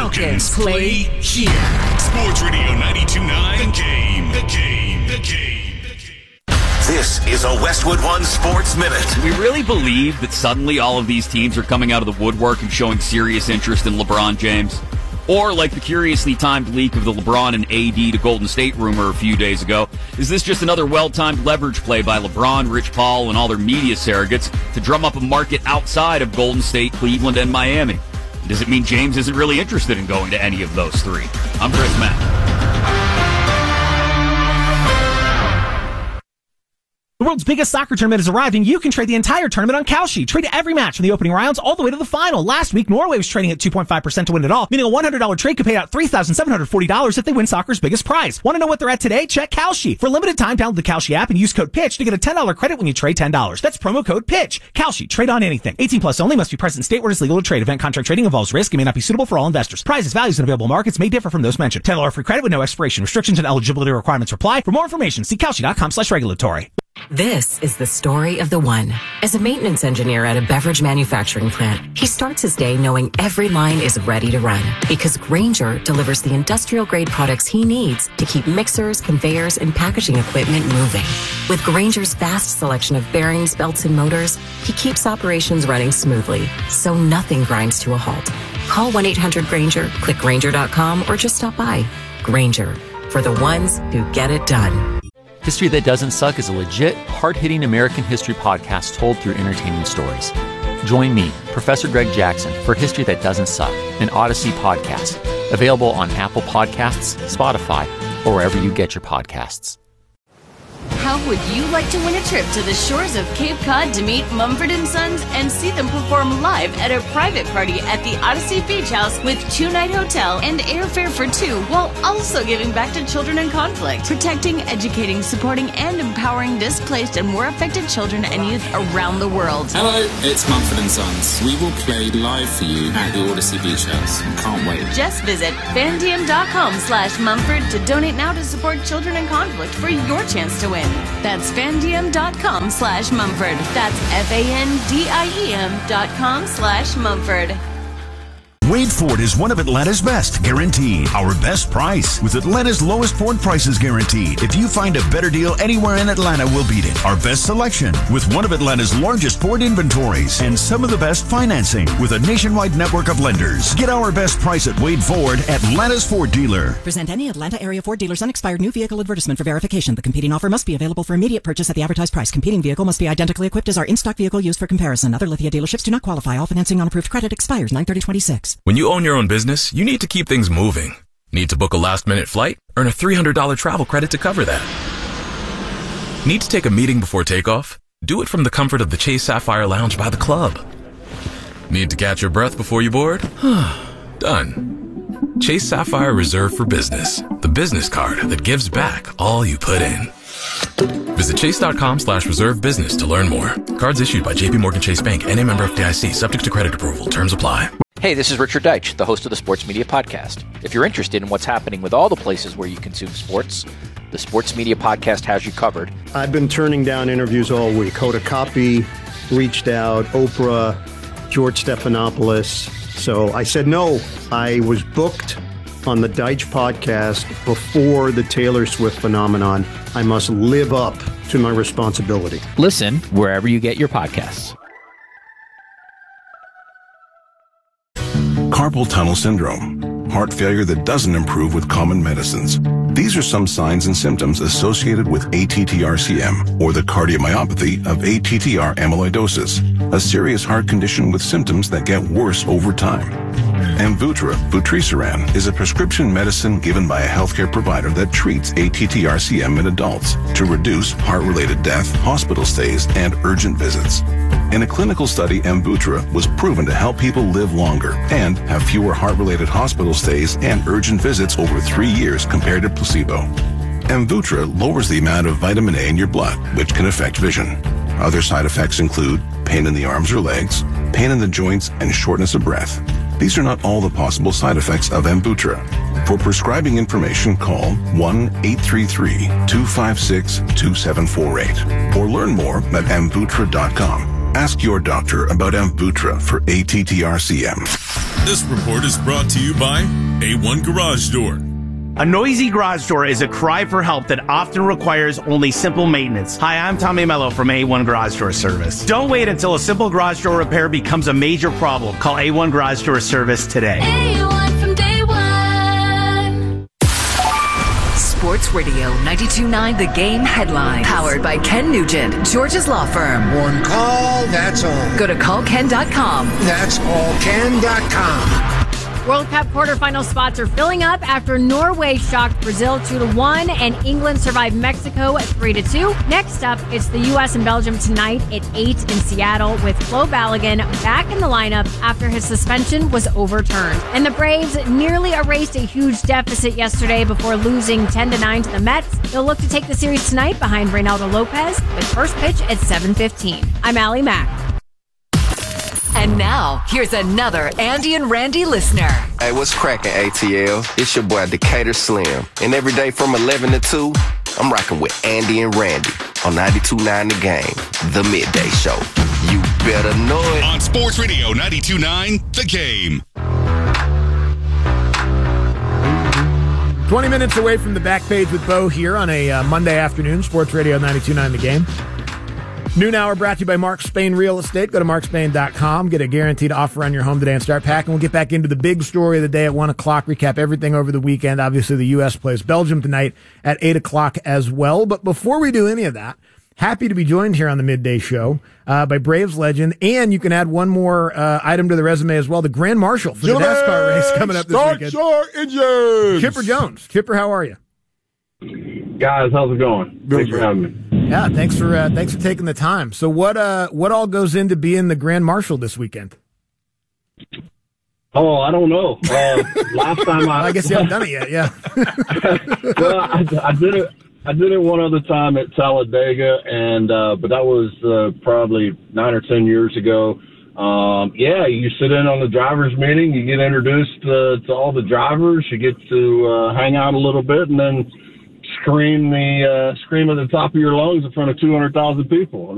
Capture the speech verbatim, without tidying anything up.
Falcons play here. Sports Radio ninety-two point nine, The Game. The Game. The Game. This is a Westwood One Sports Minute. Do we really believe that suddenly all of these teams are coming out of the woodwork and showing serious interest in LeBron James? Or, like the curiously timed leak of the LeBron and A D to Golden State rumor a few days ago, is this just another well-timed leverage play by LeBron, Rich Paul, and all their media surrogates to drum up a market outside of Golden State, Cleveland, and Miami? Does it mean James isn't really interested in going to any of those three? I'm Chris Mack. The world's biggest soccer tournament has arrived, and you can trade the entire tournament on Kalshi. Trade every match from the opening rounds all the way to the final. Last week, Norway was trading at two point five percent to win it all, meaning a one hundred dollars trade could pay out three thousand seven hundred forty dollars if they win soccer's biggest prize. Want to know what they're at today? Check Kalshi. For a limited time, download the Kalshi app and use code PITCH to get a ten dollars credit when you trade ten dollars. That's promo code PITCH. Kalshi. Trade on anything. eighteen plus only. Must be present in state where it is legal to trade. Event contract trading involves risk and may not be suitable for all investors. Prizes, values, and available markets may differ from those mentioned. ten dollars free credit with no expiration. Restrictions and eligibility requirements apply. For more information, see Kalshi.com slash regulatory. This is the story of the one. As a maintenance engineer at a beverage manufacturing plant, he starts his day knowing every line is ready to run because Grainger delivers the industrial-grade products he needs to keep mixers, conveyors, and packaging equipment moving. With Grainger's vast selection of bearings, belts, and motors, he keeps operations running smoothly, so nothing grinds to a halt. Call one eight hundred Grainger, click Grainger dot com, or just stop by. Grainger, for the ones who get it done. History That Doesn't Suck is a legit, hard-hitting American history podcast told through entertaining stories. Join me, Professor Greg Jackson, for History That Doesn't Suck, an Odyssey podcast, available on Apple Podcasts, Spotify, or wherever you get your podcasts. How would you like to win a trip to the shores of Cape Cod to meet Mumford and Sons and see them perform live at a private party at the Odyssey Beach House with two-night hotel and airfare for two, while also giving back to children in conflict, protecting, educating, supporting, and empowering displaced and war affected children and youth around the world? Hello, it's Mumford and Sons. We will play live for you at the Odyssey Beach House. Can't wait. Just visit fandiem.com slash Mumford to donate now to support children in conflict for your chance to win. That's fandiem.com slash Mumford. That's F-A-N-D-I-E-M dot com slash Mumford. Wade Ford is one of Atlanta's best, guaranteed. Our best price, with Atlanta's lowest Ford prices guaranteed. If you find a better deal anywhere in Atlanta, we'll beat it. Our best selection, with one of Atlanta's largest Ford inventories. And some of the best financing, with a nationwide network of lenders. Get our best price at Wade Ford, Atlanta's Ford dealer. Present any Atlanta area Ford dealer's unexpired new vehicle advertisement for verification. The competing offer must be available for immediate purchase at the advertised price. Competing vehicle must be identically equipped as our in-stock vehicle used for comparison. Other Lithia dealerships do not qualify. All financing on approved credit expires nine thirty twenty-six. When you own your own business, you need to keep things moving. Need to book a last-minute flight? Earn a three hundred dollars travel credit to cover that. Need to take a meeting before takeoff? Do it from the comfort of the Chase Sapphire Lounge by the club. Need to catch your breath before you board? Done. Chase Sapphire Reserve for Business, the business card that gives back all you put in. Visit chase.com slash reserve business to learn more. Cards issued by J P Morgan Chase Bank and a member F D I C, subject to credit approval. Terms apply. Hey, this is Richard Deitch, the host of the Sports Media Podcast. If you're interested in what's happening with all the places where you consume sports, the Sports Media Podcast has you covered. I've been turning down interviews all week. Hoda Kotb reached out, Oprah, George Stephanopoulos. So I said no. I was booked on the Deitch Podcast before the Taylor Swift phenomenon. I must live up to my responsibility. Listen wherever you get your podcasts. Carpal tunnel syndrome, heart failure that doesn't improve with common medicines. These are some signs and symptoms associated with A T T R C M, or the cardiomyopathy of A T T R amyloidosis, a serious heart condition with symptoms that get worse over time. Amvuttra, vutrisiran, is a prescription medicine given by a healthcare provider that treats A T T R C M in adults to reduce heart-related death, hospital stays, and urgent visits. In a clinical study, Amvuttra was proven to help people live longer and have fewer heart-related hospital stays and urgent visits over three years compared to placebo. Amvuttra lowers the amount of vitamin A in your blood, which can affect vision. Other side effects include pain in the arms or legs, pain in the joints, and shortness of breath. These are not all the possible side effects of Amvuttra. For prescribing information, call one eight three three, two five six, two seven four eight or learn more at amvuttra dot com. Ask your doctor about Amvuttra for A T T R C M. This report is brought to you by A one Garage Door. A noisy garage door is a cry for help that often requires only simple maintenance. Hi, I'm Tommy Mello from A one Garage Door Service. Don't wait until a simple garage door repair becomes a major problem. Call A one Garage Door Service today. A one from day one. Sports Radio ninety-two point nine The Game headlines. Powered by Ken Nugent, George's Law Firm. One call, that's all. Go to call ken dot com. That's all ken dot com. World Cup quarterfinal spots are filling up after Norway shocked Brazil two to one and England survived Mexico three to two. Next up, it's the U S and Belgium tonight at eight in Seattle with Flo Balogun back in the lineup after his suspension was overturned. And the Braves nearly erased a huge deficit yesterday before losing ten to nine to the Mets. They'll look to take the series tonight behind Reynaldo Lopez with first pitch at seven fifteen. I'm Allie Mack. And now, here's another Andy and Randy listener. Hey, what's cracking, A T L? It's your boy, Decatur Slim. And every day from eleven to two, I'm rocking with Andy and Randy on ninety-two point nine The Game, the midday show. You better know it. On Sports Radio ninety-two point nine The Game. twenty minutes away from the back page with Bo here on a uh, Monday afternoon, Sports Radio ninety-two point nine The Game. Noon Hour brought to you by Mark Spain Real Estate. Go to mark spain dot com. Get a guaranteed offer on your home today and start packing. We'll get back into the big story of the day at one o'clock. Recap everything over the weekend. Obviously, the U S plays Belgium tonight at eight o'clock as well. But before we do any of that, happy to be joined here on the midday show uh, by Braves legend. And you can add one more uh, item to the resume as well. The Grand Marshal for the NASCAR race coming up this Start weekend. your engines! Chipper Jones. Chipper, how are you? Guys, how's it going? Good, Thanks for having me. Yeah, thanks for uh, thanks for taking the time. So what uh what all goes into being the Grand Marshal this weekend? Oh, I don't know. Uh, last time I, I guess you haven't done it yet. Yeah. well, I, I did it. I did it one other time at Talladega, and uh, but that was uh, probably nine or ten years ago. Um, yeah, you sit in on the drivers' meeting, you get introduced uh, to all the drivers, you get to uh, hang out a little bit, and then scream the uh, scream at the top of your lungs in front of two hundred thousand people.